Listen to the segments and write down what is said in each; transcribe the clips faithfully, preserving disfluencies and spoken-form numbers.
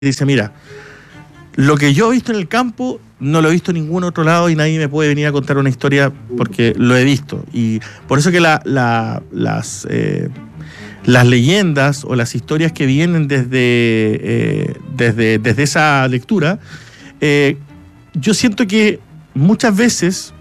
dice, mira, lo que yo he visto en el campo no lo he visto en ningún otro lado y nadie me puede venir a contar una historia porque lo he visto. Y por eso que la, la, las, eh, las leyendas o las historias que vienen desde, eh, desde, desde esa lectura, eh, yo siento que muchas veces,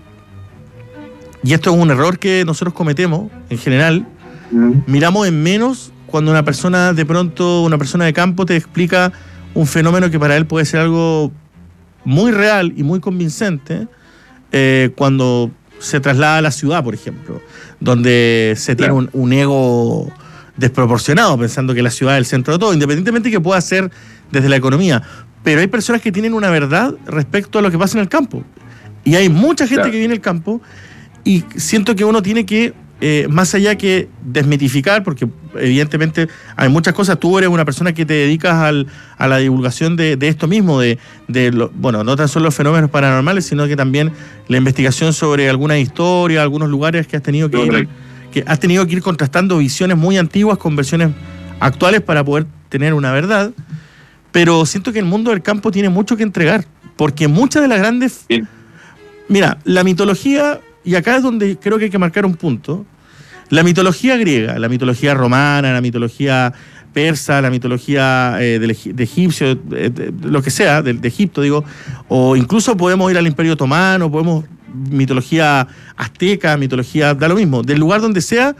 y esto es un error que nosotros cometemos en general, mm. miramos en menos cuando una persona de pronto, una persona de campo te explica un fenómeno que para él puede ser algo muy real y muy convincente, eh, cuando se traslada a la ciudad, por ejemplo, donde se tiene un, un ego desproporcionado, pensando que la ciudad es el centro de todo, independientemente de que pueda ser desde la economía. Pero hay personas que tienen una verdad respecto a lo que pasa en el campo. Y hay mucha gente claro. que viene al campo y siento que uno tiene que, eh, más allá que desmitificar, porque evidentemente hay muchas cosas, tú eres una persona que te dedicas al, a la divulgación de, de esto mismo, de, de lo, bueno, no tan solo los fenómenos paranormales, sino que también la investigación sobre alguna historia, algunos lugares que has tenido que ir, que has tenido que ir contrastando visiones muy antiguas con versiones actuales para poder tener una verdad. Pero siento que el mundo del campo tiene mucho que entregar, porque muchas de las grandes... Bien. Mira, la mitología, y acá es donde creo que hay que marcar un punto, la mitología griega, la mitología romana, la mitología persa, la mitología eh, de, de egipcio, de, de, lo que sea, de, de Egipto, digo, o incluso podemos ir al Imperio Otomano, podemos mitología azteca, mitología, da lo mismo, del lugar donde sea,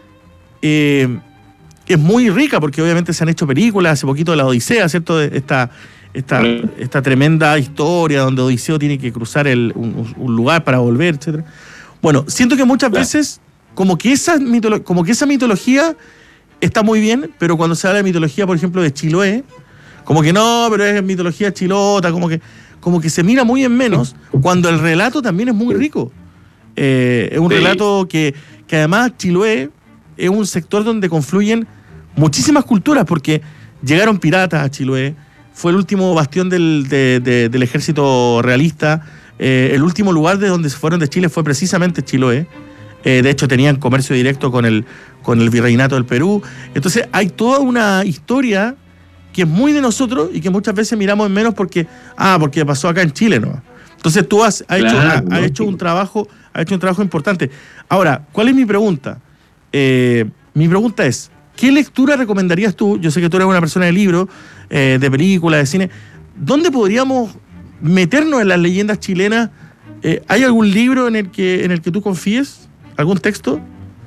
eh, es muy rica, porque obviamente se han hecho películas, hace poquito la Odisea, ¿cierto? Esta, esta, esta tremenda historia donde Odiseo tiene que cruzar el, un, un lugar para volver, etcétera. Bueno, siento que muchas veces como que esa mitolo- como que esa mitología está muy bien, pero cuando se habla de mitología, por ejemplo, de Chiloé, como que no, pero es mitología chilota, como que, como que se mira muy en menos, cuando el relato también es muy rico. Eh, es un sí. relato que, que además Chiloé es un sector donde confluyen muchísimas culturas, porque llegaron piratas a Chiloé, fue el último bastión del, de, de, del ejército realista, eh, el último lugar de donde se fueron de Chile fue precisamente Chiloé. Eh, de hecho tenían comercio directo con el, con el virreinato del Perú. Entonces hay toda una historia que es muy de nosotros y que muchas veces miramos en menos porque, ah, porque pasó acá en Chile, ¿no? Entonces tú has, has, claro, hecho, has, no, has hecho un trabajo, has hecho un trabajo importante. Ahora, ¿cuál es mi pregunta? Eh, mi pregunta es, ¿qué lectura recomendarías tú? Yo sé que tú eres una persona de libros, eh, de películas, de cine. ¿Dónde podríamos meternos en las leyendas chilenas? Eh, ¿Hay algún libro en el que, en el que tú confíes? ¿Algún texto?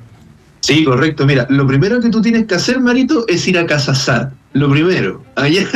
Sí, correcto. Mira, lo primero que tú tienes que hacer, Marito, es ir a Casasat. Lo primero. Allá,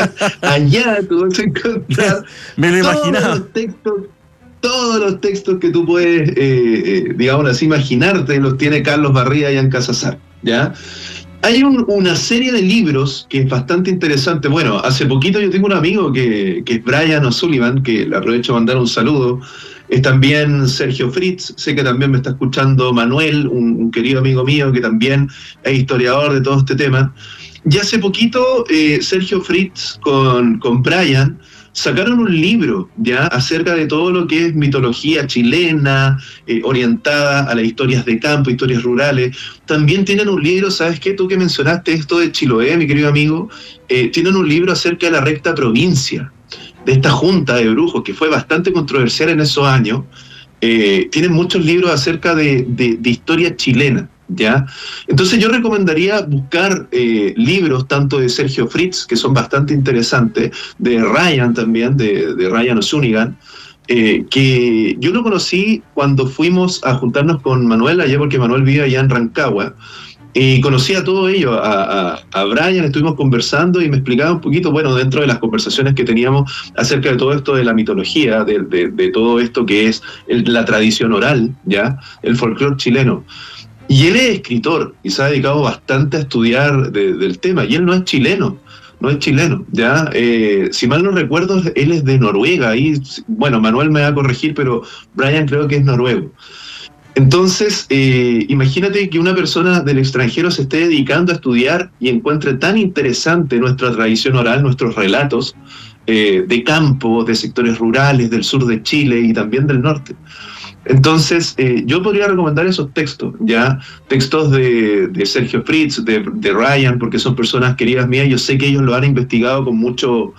allá tú vas a encontrar Me lo todos imaginaba. los textos, todos los textos que tú puedes, eh, eh, digamos así, imaginarte, los tiene Carlos Barría allá en Casasat, ¿ya? Hay un, una serie de libros que es bastante interesante. Bueno, hace poquito yo tengo un amigo que, que es Brian O'Sullivan, que le aprovecho a mandar un saludo. Es también Sergio Fritz, sé que también me está escuchando Manuel, un, un querido amigo mío que también es historiador de todo este tema. Y hace poquito eh, Sergio Fritz con, con Brian sacaron un libro ya acerca de todo lo que es mitología chilena, eh, orientada a las historias de campo, historias rurales. También tienen un libro, ¿sabes qué? Tú que mencionaste esto de Chiloé, mi querido amigo, eh, tienen un libro acerca de la recta provincia, de esta junta de brujos, que fue bastante controversial en esos años. Eh, tienen muchos libros acerca de, de, de historia chilena, ¿ya? Entonces yo recomendaría buscar eh, libros tanto de Sergio Fritz, que son bastante interesantes, de Ryan también, de, de Ryan O'Sullivan, eh, que yo lo conocí cuando fuimos a juntarnos con Manuel allá, porque Manuel vive allá en Rancagua, y conocí a todo ello, a, a, a Brian, estuvimos conversando y me explicaba un poquito, bueno, dentro de las conversaciones que teníamos acerca de todo esto de la mitología, de, de, de todo esto que es el, la tradición oral, ¿ya? El folclore chileno. Y él es escritor y se ha dedicado bastante a estudiar de, del tema, y él no es chileno, no es chileno, ¿ya? Eh, si mal no recuerdo, él es de Noruega, y bueno, Manuel me va a corregir, pero Brian creo que es noruego. Entonces, eh, imagínate que una persona del extranjero se esté dedicando a estudiar y encuentre tan interesante nuestra tradición oral, nuestros relatos eh, de campo, de sectores rurales, del sur de Chile y también del norte. Entonces, eh, yo podría recomendar esos textos, ya textos de, de Sergio Fritz, de, de Ryan, porque son personas queridas mías. Yo sé que ellos lo han investigado con mucho